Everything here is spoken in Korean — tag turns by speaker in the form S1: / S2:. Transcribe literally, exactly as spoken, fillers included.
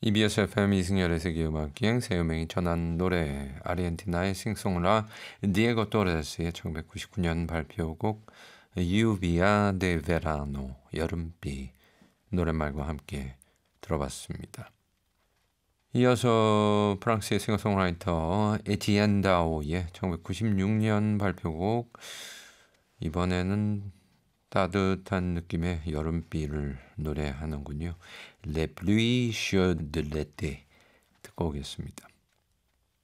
S1: 이비에스 에프엠 이승열의 세계음악기행 새음악이 전한 노래 아르헨티나의 싱송라 디에고 토레스의 천구백구십구 년 발표곡 유비아 데 베라노 여름비 노랫말과 함께 들어봤습니다. 이어서 프랑스의 싱어송라이터 에티엔 다오의 천구백구십육 년 발표곡 이번에는 따뜻한 느낌의 여름비를 노래하는군요. Les pluies chaudes de l'été 듣고 오겠습니다.